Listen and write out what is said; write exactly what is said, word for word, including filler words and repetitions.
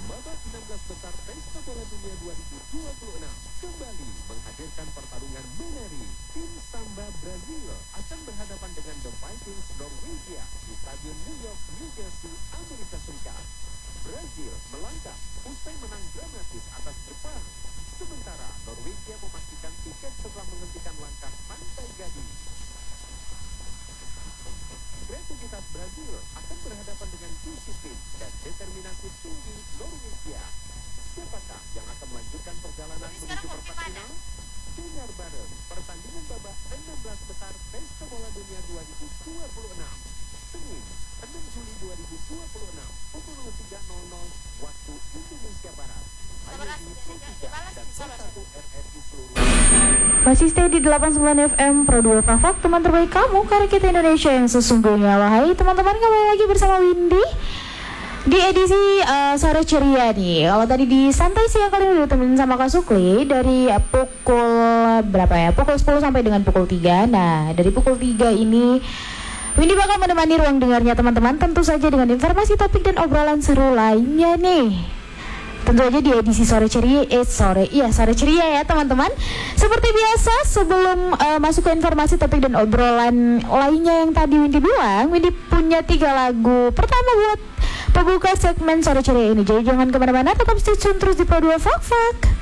Babak enam belas besar Pesta Bola Dunia dua ribu dua puluh enam kembali menghadirkan pertarungan menari. Tim Samba Brazil akan berhadapan dengan The Vikings Norwegia di Stadion New York, New Jersey, Amerika Serikat. Brazil melangkah usai menang dramatis atas Jepang. Sementara Norwegia memastikan tiket setelah menghentikan langkah Pantai Gading. Kreativitas Brazil akan berhadapan dengan disiplin dan determinasi tinggi Norwegia. Siapakah yang akan melanjutkan perjalanan menuju perempat final? Dengar bareng pertandingan babak enam belas besar Pesta Bola Dunia dua ribu dua puluh enam. Senin, enam Juli dua ribu dua puluh enam, pukul tiga nol nol waktu Indonesia Barat. Hanya di Pro tiga dan Pro satu R R I seluruh. Masih stay di delapan puluh sembilan F M Pro dua Fak, teman terbaik kamu, karya kita Indonesia yang sesungguhnya. Wahai teman-teman, kembali lagi bersama Windy di edisi uh, sore ceria nih. Kalau tadi di santai siang kali ini ditemenin sama Kak Sukli dari uh, pukul berapa ya? Pukul sepuluh sampai dengan pukul tiga. Nah, dari pukul tiga ini Windy bakal menemani ruang dengarnya teman-teman, tentu saja dengan informasi, topik, dan obrolan seru lainnya nih. Tentu aja di edisi sore ceria, eh sore, iya sore ceria ya teman-teman. Seperti biasa, sebelum uh, masuk ke informasi, topik, dan obrolan lainnya yang tadi Windy bilang, Windy punya tiga lagu pertama buat pembuka segmen sore ceria ini. Jadi jangan kemana-mana, tetap stay tune terus di Pro dua Fak Fak.